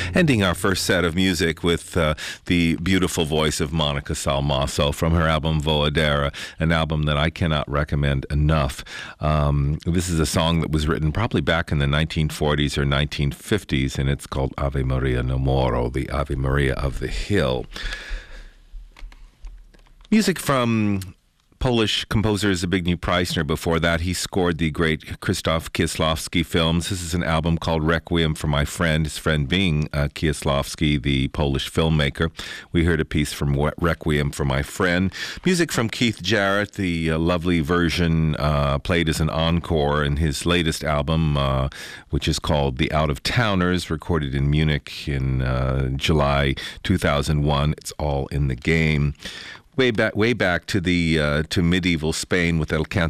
Ending our first set of music with the beautiful voice of Monica Salmaso from her album Voadera, an album that I cannot recommend enough. This is a song that was written probably back in the 1940s or 1950s, and it's called Ave Maria no Moro, the Ave Maria of the Hill. Music from Polish composer Zbigniew Preissner. Before that, he scored the great Krzysztof Kieślowski films. This is an album called Requiem for My Friend, his friend being Kieślowski, the Polish filmmaker. We heard a piece from Requiem for My Friend. Music from Keith Jarrett, the lovely version played as an encore in his latest album, which is called The Out of Towners, recorded in Munich in July 2001. It's all in the game. Way back to medieval Spain with El Canto